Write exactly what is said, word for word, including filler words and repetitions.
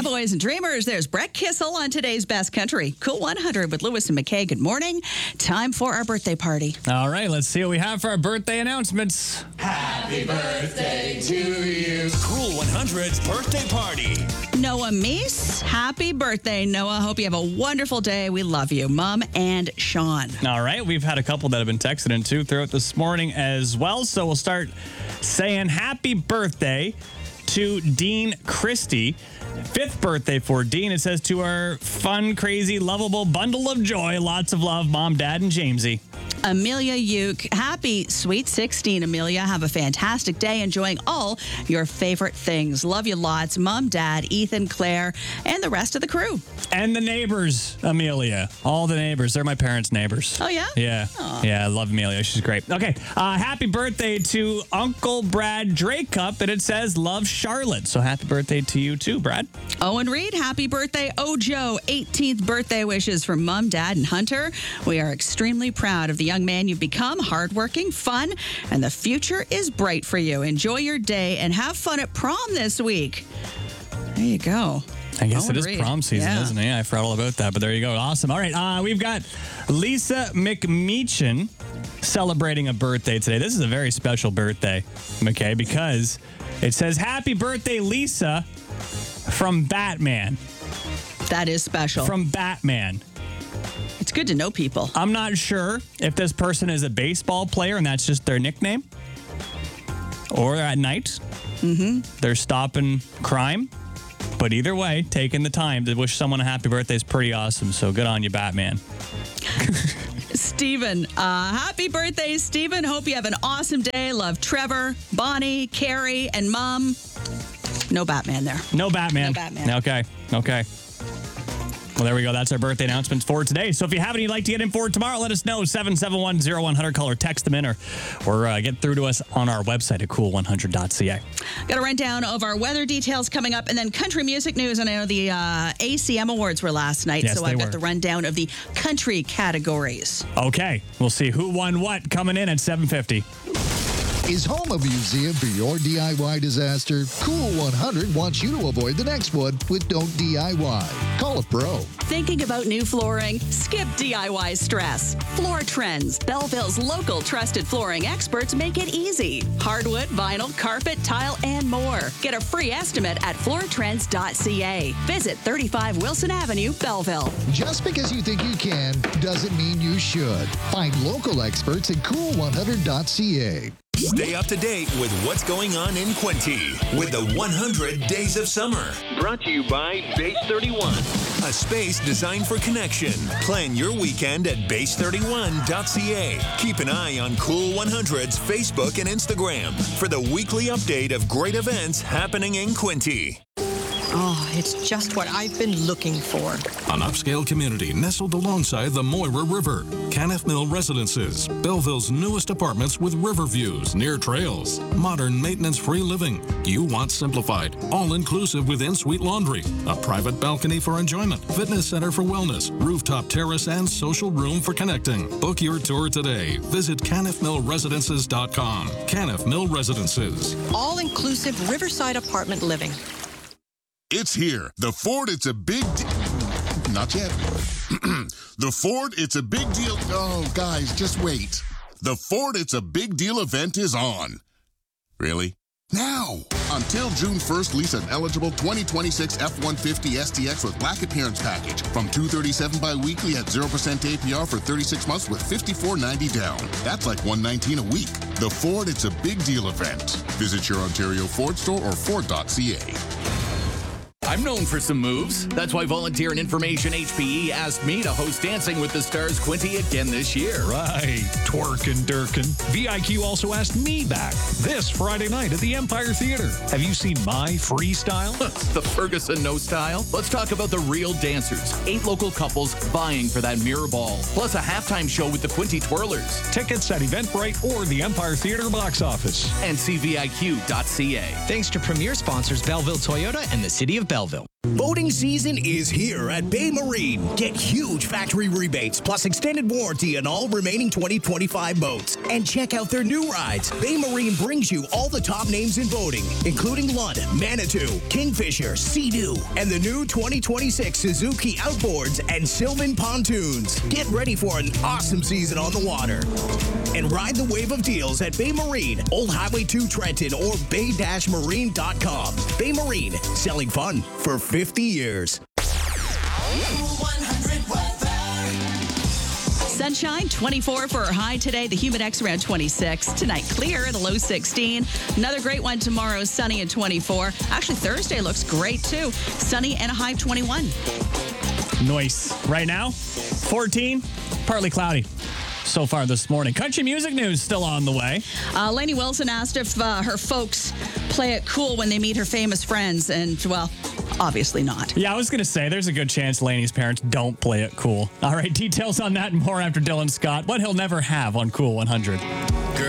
boys and dreamers. There's Brett Kissel on today's Best Country. Cool one hundred with Lewis and McKay. Good morning. Time for our birthday party. All right, let's see what we have for our birthday announcements. Happy birthday to you. Cool one hundred's birthday party. Noah Meese, happy birthday, Noah. Hope you have a wonderful day. We love you. Mom and Sean. All right, we've had a couple that have been texted in too throughout this morning as well. So we'll start saying happy birthday to Dean Christie. Fifth birthday for Dean. It says to our fun, crazy, lovable bundle of joy. Lots of love, Mom, Dad, and Jamesy. Amelia Uke, happy sweet sixteen, Amelia. Have a fantastic day enjoying all your favorite things. Love you lots. Mom, Dad, Ethan, Claire, and the rest of the crew. And the neighbors, Amelia. All the neighbors. They're my parents' neighbors. Oh, yeah? Yeah. Aw. Yeah, I love Amelia. She's great. Okay. Uh, happy birthday to Uncle Brad Dracup. And it says, love Charlotte. So happy birthday to you too, Brad. Owen Reed, happy birthday. Ojo, eighteenth birthday wishes from Mom, Dad, and Hunter. We are extremely proud of the young man you've become, hardworking, fun, and the future is bright for you. Enjoy your day and have fun at prom this week. There you go. I guess Owen it is Reed. prom season, Yeah. isn't it? Yeah, I forgot all about that, but there you go. Awesome. All right, uh, we've got Lisa McMeechan celebrating a birthday today. This is a very special birthday, McKay, because it says, happy birthday, Lisa, from Batman. That is special. From Batman. It's good to know people. I'm not sure if this person is a baseball player and that's just their nickname, or at night Mm-hmm. they're stopping crime. But either way, taking the time to wish someone a happy birthday is pretty awesome. So good on you, Batman. Stephen, uh, happy birthday, Stephen. Hope you have an awesome day. Love Trevor, Bonnie, Carrie, and Mom. No Batman there. No Batman. No Batman. Okay. Okay. Well, there we go. That's our birthday announcements for today. So if you have any you'd like to get in for tomorrow, let us know. seven seven one, zero one hundred. Call or text them in or, or uh, get through to us on our website at cool one hundred dot c a. Got a rundown of our weather details coming up, and then country music news. And I know the uh, A C M Awards were last night, Yes, so they I've got were. the rundown of the country categories. Okay. We'll see who won what coming in at seven fifty. Is home a museum for your D I Y disaster? Cool one hundred wants you to avoid the next one with Don't D I Y. Call a pro. Thinking about new flooring? Skip D I Y stress. Floor Trends, Belleville's local trusted flooring experts, make it easy. Hardwood, vinyl, carpet, tile, and more. Get a free estimate at floor trends dot c a. Visit thirty-five Wilson Avenue, Belleville. Just because you think you can doesn't mean you should. Find local experts at cool one hundred dot c a. Stay up to date with what's going on in Quinte with the one hundred Days of Summer. Brought to you by Base thirty-one. A space designed for connection. Plan your weekend at base thirty-one dot c a. Keep an eye on Cool one hundred's Facebook and Instagram for the weekly update of great events happening in Quinte. Oh, it's just what I've been looking for. An upscale community nestled alongside the Moira River. Caniff Mill Residences, Belleville's newest apartments with river views near trails. Modern maintenance-free living. You want simplified, all-inclusive with in-suite laundry. A private balcony for enjoyment. Fitness center for wellness. Rooftop terrace and social room for connecting. Book your tour today. Visit caniff mill residences dot com. Caniff Mill Residences. All-inclusive riverside apartment living. It's here. The Ford It's a Big Deal. Not yet. The Ford It's a Big Deal. Oh, guys, just wait. The Ford It's a Big Deal event is on. Really? Now. Until June first, lease an eligible twenty twenty-six F one fifty S T X with black appearance package from two hundred thirty-seven dollars bi-weekly at zero percent A P R for thirty-six months with fifty-four ninety down. That's like one hundred nineteen dollars a week. The Ford It's a Big Deal event. Visit your Ontario Ford store or ford dot c a. I'm known for some moves. That's why Volunteer and Information H P E asked me to host Dancing with the Stars Quinte again this year. Right. Twerkin' Durkin. V I Q also asked me back this Friday night at the Empire Theater. Have you seen my freestyle? The Ferguson No Style. Let's talk about the real dancers. Eight local couples vying for that mirror ball. Plus a halftime show with the Quinte Twirlers. Tickets at Eventbrite or the Empire Theater box office. And C V I Q dot c a. Thanks to premier sponsors Belleville Toyota and the City of Belleville. Boating season is here at Bay Marine. Get huge factory rebates plus extended warranty on all remaining twenty twenty-five boats. And check out their new rides. Bay Marine brings you all the top names in boating, including Lund, Manitou, Kingfisher, Sea-Doo, and the new twenty twenty-six Suzuki Outboards and Sylvan Pontoons. Get ready for an awesome season on the water. And ride the wave of deals at Bay Marine, Old Highway two Trenton, or bay dash marine dot com. Bay Marine, selling fun for fifty years. Sunshine, twenty-four for our high today. The Humidex around twenty-six. Tonight, clear at a low sixteen. Another great one tomorrow, sunny at twenty-four. Actually, Thursday looks great, too. Sunny and a high of twenty-one. Nice. Right now, fourteen, partly cloudy. So far this morning. Country music news still on the way. Uh, Lainey Wilson asked if uh, her folks play it cool when they meet her famous friends, and, well, obviously not. Yeah, I was going to say, there's a good chance Lainey's parents don't play it cool. All right, details on that and more after Dylan Scott. What he'll never have on Cool one hundred.